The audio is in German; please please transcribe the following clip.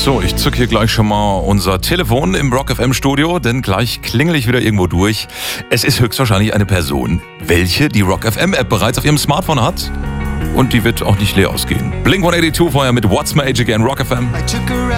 So, ich zücke hier gleich schon mal unser Telefon im Rock FM Studio, denn gleich klingel ich wieder irgendwo durch. Es ist höchstwahrscheinlich eine Person, welche die Rock FM App bereits auf ihrem Smartphone hat. Und die wird auch nicht leer ausgehen. Blink-182 vorher mit What's My Age Again, Rock FM.